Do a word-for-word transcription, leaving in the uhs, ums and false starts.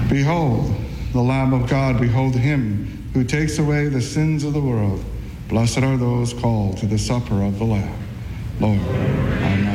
Behold, the Lamb of God, behold him who takes away the sins of the world. Blessed are those called to the supper of the Lamb. Lord, I'm